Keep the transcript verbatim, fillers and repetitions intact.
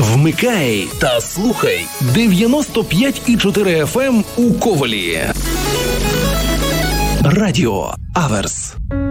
Вмикай та слухай дев'яносто п'ять і чотири еф ем у Ковелі. Радіо Аверс.